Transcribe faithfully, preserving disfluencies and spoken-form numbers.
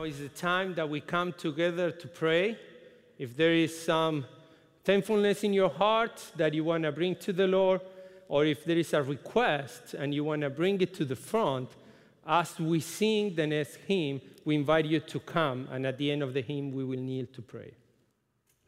is the time that we come together to pray. If there is some thankfulness in your heart that you want to bring to the Lord, or if there is a request and you want to bring it to the front, as we sing the next hymn, we invite you to come, and at the end of the hymn, we will kneel to pray.